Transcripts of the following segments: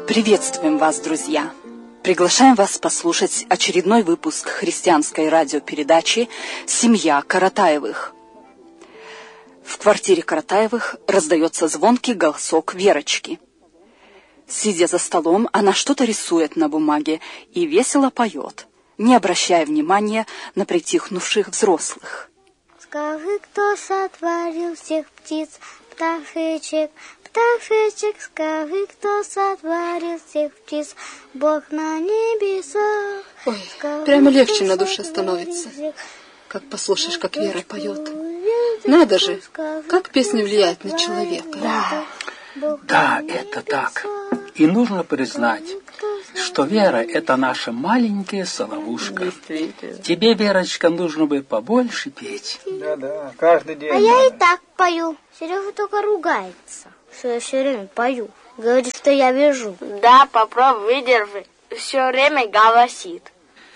Приветствуем вас, друзья! Приглашаем вас послушать очередной выпуск христианской радиопередачи «Семья Каратаевых». В квартире Каратаевых раздается звонкий голосок Верочки. Сидя за столом, она что-то рисует на бумаге и весело поет, не обращая внимания на притихнувших взрослых. Скажи, кто сотворил всех птиц, пташечек, пташечек, скажи, кто сотворил всех птиц, Бог на небесах. Ой, прямо легче на душе становится, как послушаешь, как Вера поет. Надо же, как песня влияет на человека. Да, это так. И нужно признать, что Вера — это наша маленькая соловушка. Тебе, Верочка, нужно бы побольше петь. Да, каждый день. А я и так пою. Сережа только ругается, что я все время пою. Говорит, что я вяжу. Да, попробуй, выдержи. Все время голосит.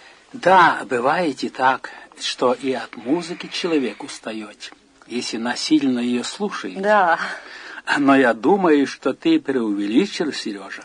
Да, бывает и так, что и от музыки человек устает, если насильно ее слушает. Да. Но я думаю, что ты преувеличил, Сережа.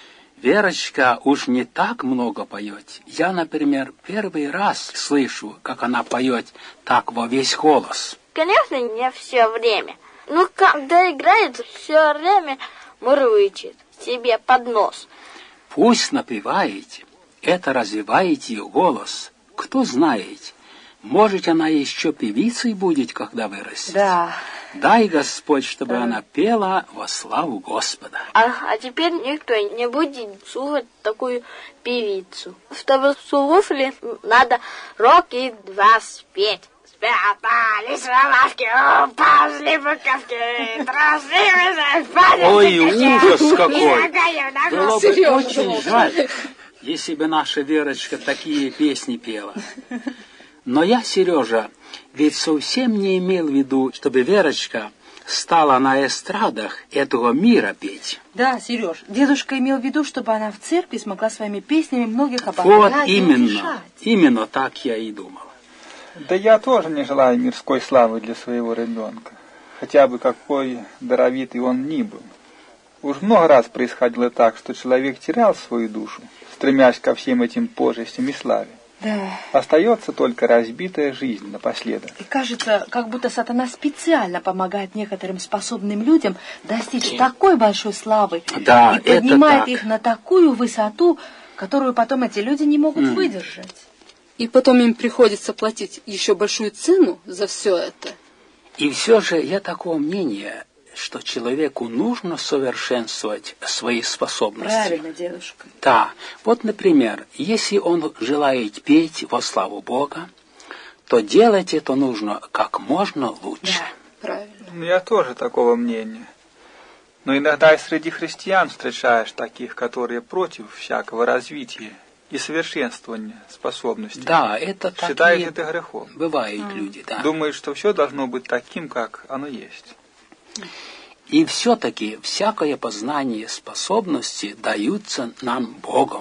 Верочка уж не так много поет. Я, например, первый раз слышу, как она поет так во весь голос. Конечно, не все время. Но когда играет, все время мурлычет себе под нос. Пусть напевает, это развивает ее голос. Кто знает, может, она еще певицей будет, когда вырастет. Да. Дай, Господь, чтобы она пела во славу Господа. А теперь никто не будет слушать такую певицу. Чтобы слушали, надо рок и два спеть. Спрятались ромашки, упали буковки, трусливые. Ой, ужас какой! Было бы очень жаль, если бы наша Верочка такие песни пела. Но я, Сережа, ведь совсем не имел в виду, чтобы Верочка стала на эстрадах этого мира петь. Да, Сереж, дедушка имел в виду, чтобы она в церкви смогла своими песнями многих ободрять. Вот именно так я и думал. Да я тоже не желаю мирской славы для своего ребенка, хотя бы какой даровитый он ни был. Уж много раз происходило так, что человек терял свою душу, стремясь ко всем этим почестям и славе. Да. Остается только разбитая жизнь напоследок. И кажется, как будто сатана специально помогает некоторым способным людям достичь такой большой славы, да, и поднимает их на такую высоту, которую потом эти люди не могут выдержать. И потом им приходится платить еще большую цену за все это. И все же я такого мнения, что человеку нужно совершенствовать свои способности. Правильно, дедушка. Да, вот, например, если он желает петь во славу Бога, то делать это нужно как можно лучше. Да, правильно. Я тоже такого мнения. Но иногда и среди христиан встречаешь таких, которые против всякого развития и совершенствования способностей. Да, это так. Считают это грехом. Бывают люди, да. Думают, что все должно быть таким, как оно есть. И все-таки всякое познание способности даются нам Богом.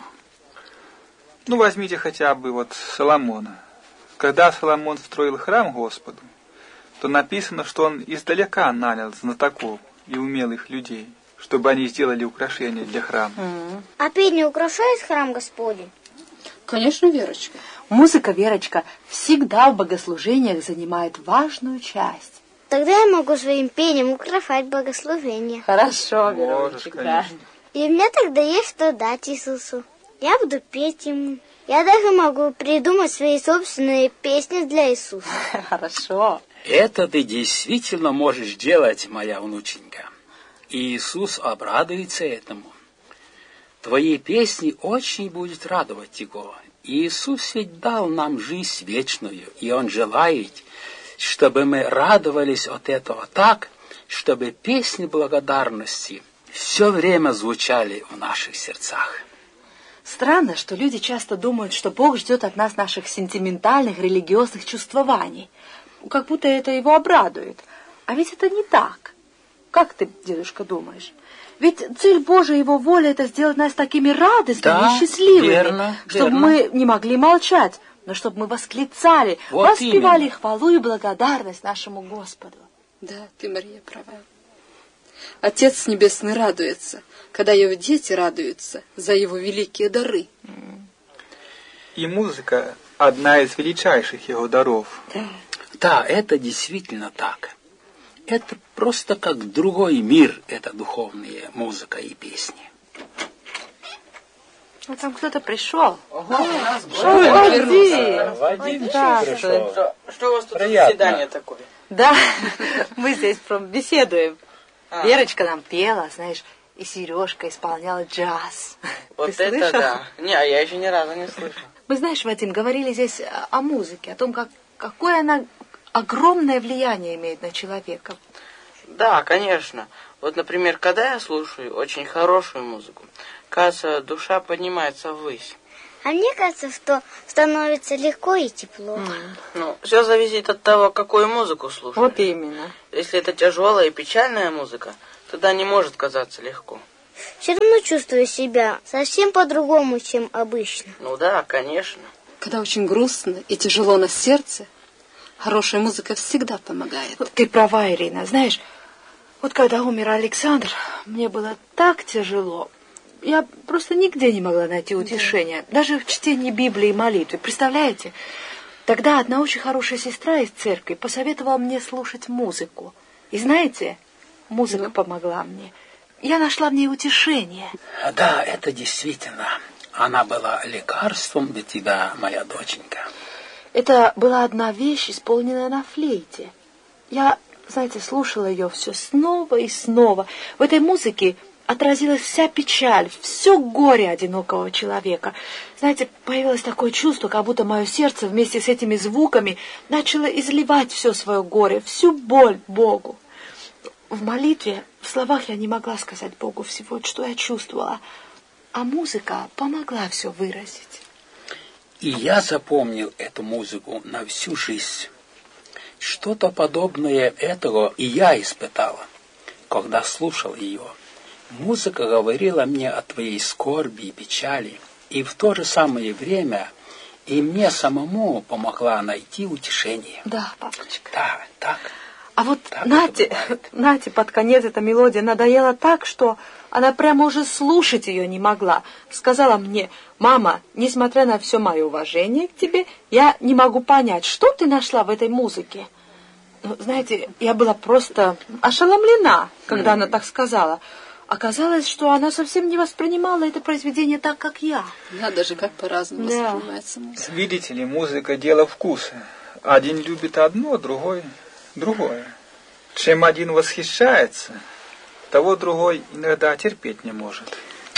Ну, возьмите хотя бы вот Соломона. Когда Соломон строил храм Господу, то написано, что он издалека нанял знатоков и умелых людей, чтобы они сделали украшения для храма. А пение украшает храм Господень? Конечно, Верочка. Музыка, Верочка, всегда в богослужениях занимает важную часть. Тогда я могу своим пением украшать богослужение. Хорошо, Можешь, Верочка, да. И мне тогда есть что дать Иисусу. Я буду петь ему. Я даже могу придумать свои собственные песни для Иисуса. Хорошо. Это ты действительно можешь делать, моя внученька. И Иисус обрадуется этому. Твои песни очень будут радовать Его. И Иисус ведь дал нам жизнь вечную, и Он желает, чтобы мы радовались от этого так, чтобы песни благодарности все время звучали в наших сердцах. Странно, что люди часто думают, что Бог ждет от нас наших сентиментальных, религиозных чувствований. Как будто это Его обрадует. А ведь это не так. Как ты, дедушка, думаешь? Ведь цель Божия, Его воля — это сделать нас такими радостными и счастливыми, верно, чтобы мы не могли молчать, но чтобы мы восклицали, вот воспевали именно. хвалу и благодарность нашему Господу. Да, ты, Мария, права. Отец Небесный радуется, когда его дети радуются за его великие дары. И музыка – одна из величайших его даров. Да, это действительно так. Это просто как другой мир, это духовная музыка и песни. Вот там кто-то пришел. Вадим пришел. Что у вас тут заседание такое? Да, мы здесь беседуем. Верочка нам пела, знаешь, и Сережка исполняла джаз. Вот Ты это слышал? да. Не, я еще ни разу не слышал. Мы, знаешь, Вадим, говорили здесь о музыке, о том, какое она огромное влияние имеет на человека. Да, конечно. Вот, например, когда я слушаю очень хорошую музыку, кажется, душа поднимается ввысь. А мне кажется, что становится легко и тепло. Ну, все зависит от того, какую музыку слушаешь. Вот именно. Если это тяжелая и печальная музыка, тогда не может казаться легко. Все равно чувствую себя совсем по-другому, чем обычно. Ну да, конечно. Когда очень грустно и тяжело на сердце, хорошая музыка всегда помогает. Ты права, Ирина. Знаешь, вот когда умер Александр, мне было так тяжело. Я просто нигде не могла найти утешения. Даже в чтении Библии и молитвы. Представляете? Тогда одна очень хорошая сестра из церкви посоветовала мне слушать музыку. И знаете, музыка помогла мне. Я нашла в ней утешение. Да, это действительно. Она была лекарством для тебя, моя доченька. Это была одна вещь, исполненная на флейте. Я, знаете, слушала ее все снова и снова. В этой музыке отразилась вся печаль, все горе одинокого человека. Знаете, появилось такое чувство, как будто мое сердце вместе с этими звуками начало изливать все свое горе, всю боль Богу. В молитве, в словах я не могла сказать Богу всего, что я чувствовала, а музыка помогла все выразить. И я запомнил эту музыку на всю жизнь. Что-то подобное этого и я испытала, когда слушал ее. Музыка говорила мне о твоей скорби и печали, и в то же самое время и мне самому помогла найти утешение. Да, папочка. Да, так. А вот Так Нате под конец эта мелодия надоела так, что она прямо уже слушать ее не могла. Сказала мне: мама, несмотря на все мое уважение к тебе, я не могу понять, что ты нашла в этой музыке. Ну, знаете, я была просто ошеломлена, когда она так сказала. Оказалось, что она совсем не воспринимала это произведение так, как я. Надо же, как по-разному воспринимается музыка. Видите ли, музыка – дело вкуса. Один любит одно, другой – другое. Чем один восхищается, того другой иногда терпеть не может.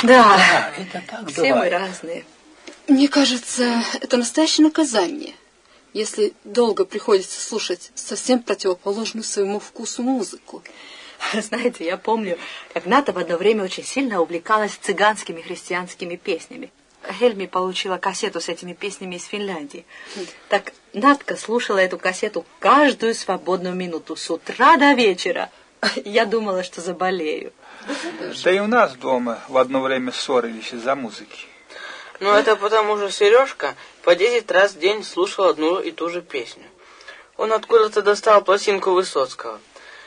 Да, Это так все мы бывает. разные. Мне кажется, это настоящее наказание, если долго приходится слушать совсем противоположную своему вкусу музыку. Знаете, я помню, как Ната в одно время очень сильно увлекалась цыганскими христианскими песнями. Хельми получила кассету с этими песнями из Финляндии. Так Натка слушала эту кассету каждую свободную минуту, с утра до вечера. Я думала, что заболею. Да и у нас дома в одно время ссорились из-за музыки. Ну, это потому что Сережка по 10 раз в день слушал одну и ту же песню. Он откуда-то достал пластинку Высоцкого.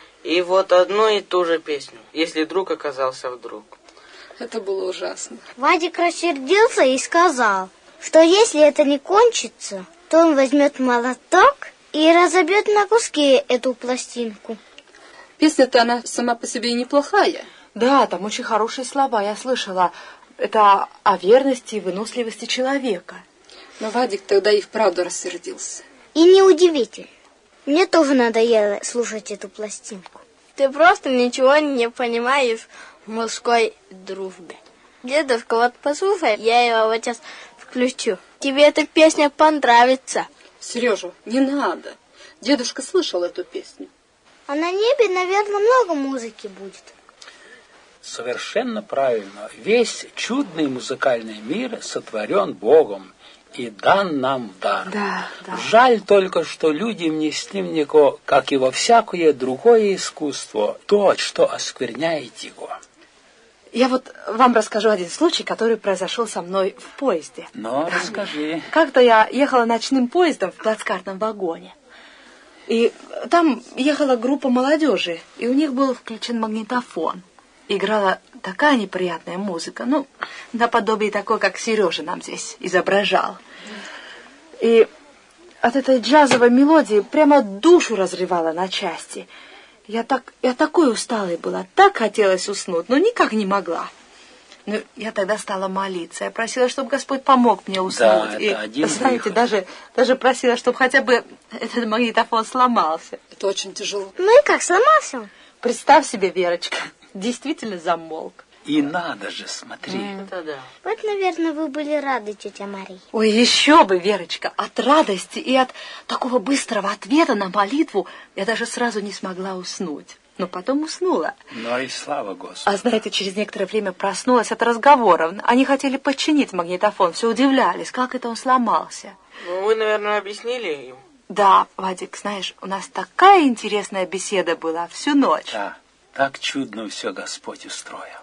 И вот одну и ту же песню, если друг оказался вдруг. Это было ужасно. Вадик рассердился и сказал, что если это не кончится, то он возьмет молоток и разобьет на куски эту пластинку. Песня-то она сама по себе и неплохая. Да, там очень хорошие слова, я слышала. Это о верности и выносливости человека. Но Вадик тогда и вправду рассердился. И неудивительно. Мне тоже надоело слушать эту пластинку. Ты просто ничего не понимаешь в мужской дружбе. Дедушка, вот послушай, я его вот сейчас включу. Тебе эта песня понравится. Сережа, не надо. Дедушка слышал эту песню. А на небе, наверное, много музыки будет. Совершенно правильно. Весь чудный музыкальный мир сотворен Богом и дан нам в дар. Да, да. Жаль только, что люди внесли в него, как и во всякое другое искусство, то, что оскверняет его. Я вот вам расскажу один случай, который произошел со мной в поезде. Но расскажи. Как-то я ехала ночным поездом в плацкартном вагоне. И там ехала группа молодежи, и у них был включен магнитофон. играла такая неприятная музыка, ну, наподобие такой, как Сережа нам здесь изображал. И от этой джазовой мелодии прямо душу разрывала на части. Я такой усталой была, так хотелось уснуть, но никак не могла. Ну, я тогда стала молиться. Я просила, чтобы Господь помог мне уснуть. Да, и, это один знаете, выход. даже просила, чтобы хотя бы этот магнитофон сломался. Это очень тяжело. Ну и как, сломался он? Представь себе, Верочка, действительно замолк. И надо же, смотри. Это да. Вот, наверное, вы были рады, тетя Мария. Ой, еще бы, Верочка, от радости и от такого быстрого ответа на молитву я даже сразу не смогла уснуть. Но потом уснула. Ну и слава Господу. А знаете, через некоторое время проснулась от разговоров. Они хотели починить магнитофон, все удивлялись, как это он сломался. Ну, вы, наверное, объяснили им. Да, Вадик, знаешь, у нас такая интересная беседа была всю ночь. Да, так чудно все Господь устроил.